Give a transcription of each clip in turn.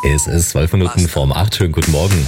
Es ist 12 Minuten vorm 8. Schönen guten Morgen.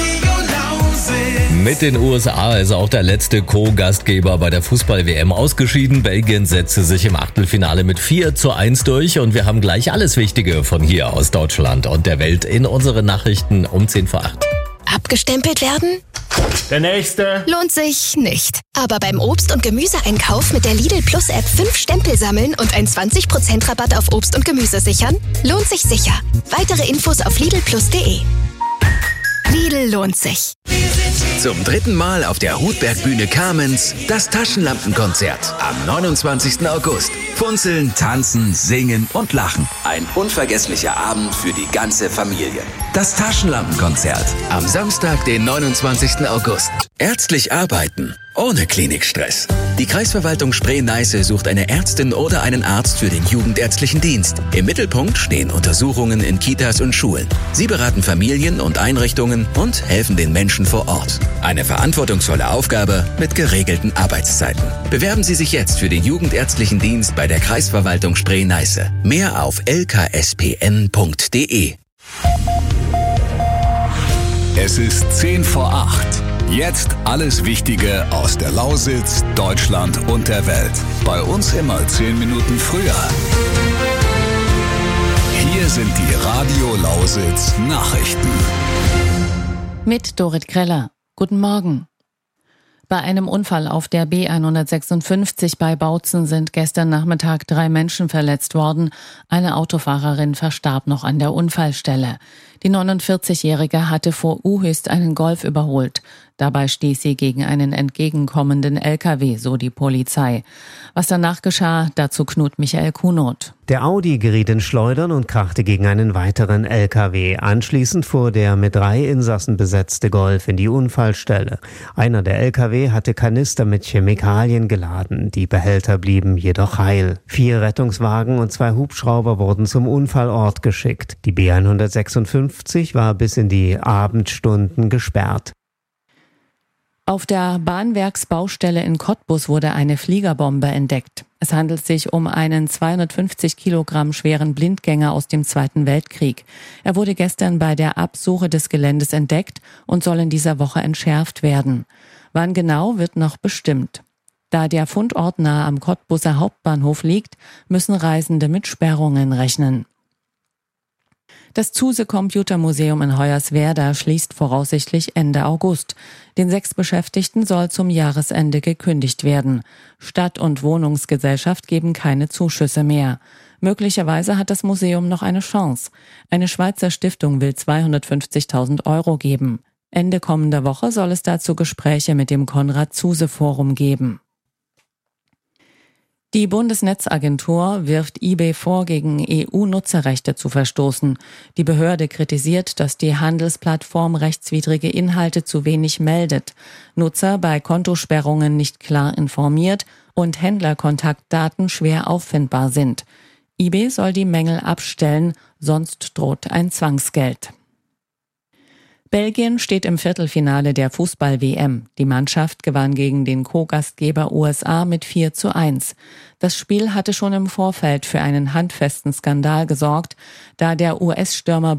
Mit den USA ist auch der letzte Co-Gastgeber bei der Fußball-WM ausgeschieden. Belgien setzte sich im Achtelfinale mit 4:1 durch und wir haben gleich alles Wichtige von hier aus Deutschland und der Welt in unseren Nachrichten um 10 vor 8. Abgestempelt werden? Der nächste. Lohnt sich nicht. Aber beim Obst- und Gemüseeinkauf mit der Lidl Plus App 5 Stempel sammeln und einen 20% Rabatt auf Obst und Gemüse sichern? Lohnt sich sicher. Weitere Infos auf lidlplus.de. Lidl lohnt sich. Zum dritten Mal auf der Hutberg-Bühne Kamenz das Taschenlampenkonzert am 29. August. Funzeln, tanzen, singen und lachen. Ein unvergesslicher Abend für die ganze Familie. Das Taschenlampenkonzert am Samstag, den 29. August. Ärztlich arbeiten ohne Klinikstress. Die Kreisverwaltung Spree-Neiße sucht eine Ärztin oder einen Arzt für den jugendärztlichen Dienst. Im Mittelpunkt stehen Untersuchungen in Kitas und Schulen. Sie beraten Familien und Einrichtungen und helfen den Menschen vor Ort. Eine verantwortungsvolle Aufgabe mit geregelten Arbeitszeiten. Bewerben Sie sich jetzt für den jugendärztlichen Dienst bei der Kreisverwaltung Spree-Neiße. Mehr auf lkspn.de. Es ist 10 vor 8. Jetzt alles Wichtige aus der Lausitz, Deutschland und der Welt. Bei uns immer 10 Minuten früher. Hier sind die Radio Lausitz Nachrichten. Mit Dorit Kreller. Guten Morgen. Bei einem Unfall auf der B156 bei Bautzen sind gestern Nachmittag 3 Menschen verletzt worden. Eine Autofahrerin verstarb noch an der Unfallstelle. Die 49-Jährige hatte vor Uhöchst einen Golf überholt. Dabei stieß sie gegen einen entgegenkommenden LKW, so die Polizei. Was danach geschah, dazu Knut Michael Kunoth. Der Audi geriet in Schleudern und krachte gegen einen weiteren LKW. Anschließend fuhr der mit 3 Insassen besetzte Golf in die Unfallstelle. Einer der LKW hatte Kanister mit Chemikalien geladen. Die Behälter blieben jedoch heil. 4 Rettungswagen und 2 Hubschrauber wurden zum Unfallort geschickt. Die B156 war bis in die Abendstunden gesperrt. Auf der Bahnwerksbaustelle in Cottbus wurde eine Fliegerbombe entdeckt. Es handelt sich um einen 250 Kilogramm schweren Blindgänger aus dem Zweiten Weltkrieg. Er wurde gestern bei der Absuche des Geländes entdeckt und soll in dieser Woche entschärft werden. Wann genau, wird noch bestimmt. Da der Fundort nahe am Cottbuser Hauptbahnhof liegt, müssen Reisende mit Sperrungen rechnen. Das Zuse Computermuseum in Hoyerswerda schließt voraussichtlich Ende August. Den 6 Beschäftigten soll zum Jahresende gekündigt werden. Stadt- und Wohnungsgesellschaft geben keine Zuschüsse mehr. Möglicherweise hat das Museum noch eine Chance. Eine Schweizer Stiftung will 250.000 € geben. Ende kommender Woche soll es dazu Gespräche mit dem Konrad-Zuse-Forum geben. Die Bundesnetzagentur wirft eBay vor, gegen EU-Nutzerrechte zu verstoßen. Die Behörde kritisiert, dass die Handelsplattform rechtswidrige Inhalte zu wenig meldet, Nutzer bei Kontosperrungen nicht klar informiert und Händlerkontaktdaten schwer auffindbar sind. eBay soll die Mängel abstellen, sonst droht ein Zwangsgeld. Belgien steht im Viertelfinale der Fußball-WM. Die Mannschaft gewann gegen den Co-Gastgeber USA mit 4:1. Das Spiel hatte schon im Vorfeld für einen handfesten Skandal gesorgt, da der US-Stürmer